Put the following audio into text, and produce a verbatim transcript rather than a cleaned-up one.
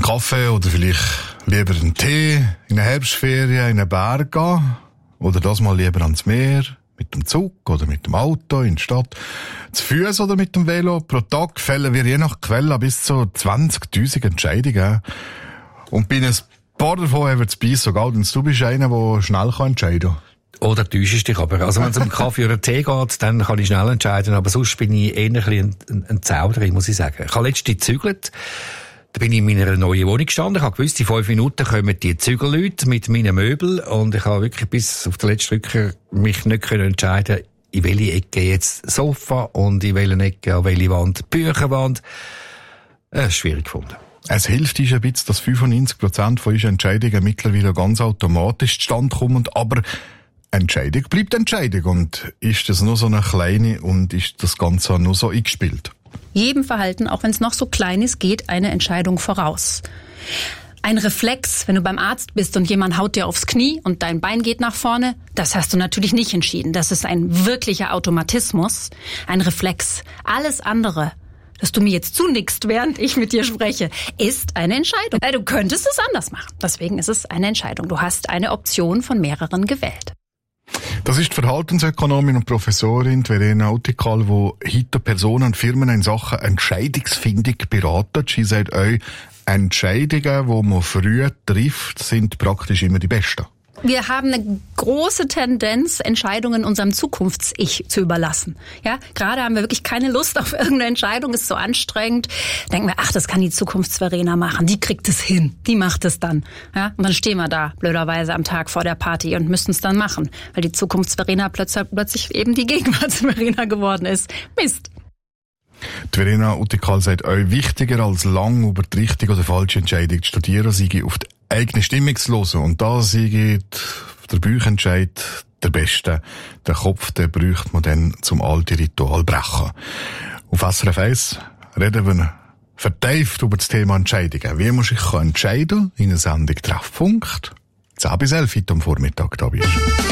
Kaffee oder vielleicht lieber einen Tee, in eine Herbstferien, in einen Berg gehen oder das mal lieber ans Meer, mit dem Zug oder mit dem Auto in die Stadt, zu Fuß oder mit dem Velo. Pro Tag fällen wir je nach Quelle bis zu zwanzigtausend Entscheidungen. Und bei ein paar davon haben wir zu beißen, sogar denn du bist einer, der schnell entscheiden kann. Oder täuschst dich aber. Also wenn es um Kaffee oder Tee geht, dann kann ich schnell entscheiden. Aber sonst bin ich eher ein bisschen ein, ein Zauderer, muss ich sagen. Ich habe letztens gezügelt. Da bin ich in meiner neuen Wohnung gestanden. Ich habe gewusst, in fünf Minuten kommen die Zügelleute mit meinen Möbeln. Und ich habe wirklich bis auf den letzten Drücker mich nicht können entscheiden, in welche Ecke jetzt Sofa und in welche Ecke, an welche Wand Bücherwand. Das ist schwierig gefunden. Es hilft uns ein bisschen, dass fünfundneunzig Prozent von unseren Entscheidungen mittlerweile ganz automatisch zustande kommen. Aber Entscheidung bleibt Entscheidung. Und ist das nur so eine kleine und ist das Ganze nur so eingespielt? Jedem Verhalten, auch wenn es noch so klein ist, geht eine Entscheidung voraus. Ein Reflex, wenn du beim Arzt bist und jemand haut dir aufs Knie und dein Bein geht nach vorne, das hast du natürlich nicht entschieden. Das ist ein wirklicher Automatismus, ein Reflex. Alles andere, dass du mir jetzt zunickst, während ich mit dir spreche, ist eine Entscheidung. Du könntest es anders machen. Deswegen ist es eine Entscheidung. Du hast eine Option von mehreren gewählt. Das ist die Verhaltensökonomin und Professorin Verena Utikal, die heute Personen und Firmen in Sachen Entscheidungsfindung beraten. Sie sagt euch, Entscheidungen, die man früh trifft, sind praktisch immer die besten. Wir haben eine große Tendenz, Entscheidungen unserem Zukunfts-Ich zu überlassen. Ja, gerade haben wir wirklich keine Lust auf irgendeine Entscheidung, ist so anstrengend. Denken wir, ach, das kann die Zukunfts-Verena machen, die kriegt es hin, die macht es dann. Ja, und dann stehen wir da, blöderweise am Tag vor der Party und müssen es dann machen, weil die Zukunfts-Verena plötzlich, plötzlich eben die Gegenwarts-Verena geworden ist. Mist. Die Verena Utikal sagt euch, wichtiger als lang über die richtige oder falsche Entscheidung zu studieren, sei auf die eigene Stimmung zu hören. Und da sei der Bauchentscheid der Beste. Den Kopf, den bräuchte man dann zum alten Ritual brechen. Auf S R F eins reden wir vertieft über das Thema Entscheidungen. Wie man sich entscheiden kann in einer Sendung Treffpunkt. zehn bis elf heute am Vormittag da bist.